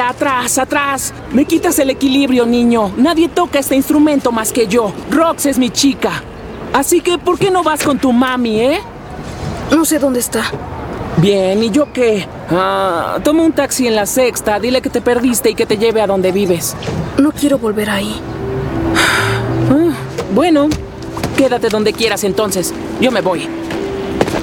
Mira, atrás, atrás. Me quitas el equilibrio, niño. Nadie toca este instrumento más que yo. Rox es mi chica. Así que, ¿por qué no vas con tu mami, No sé dónde está. Bien, ¿y yo qué? Toma un taxi en la Sexta. Dile que te perdiste y que te lleve a donde vives. No quiero volver ahí. Bueno, quédate donde quieras entonces. Yo me voy.